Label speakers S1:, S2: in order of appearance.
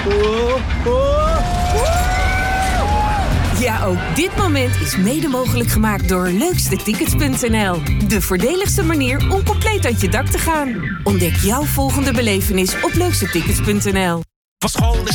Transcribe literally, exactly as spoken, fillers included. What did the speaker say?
S1: Oh, oh.
S2: Ja, ook dit moment is mede mogelijk gemaakt door leukstetickets punt n l. De voordeligste manier om compleet uit je dak te gaan. Ontdek jouw volgende belevenis op leukstetickets punt n l.
S3: Van school is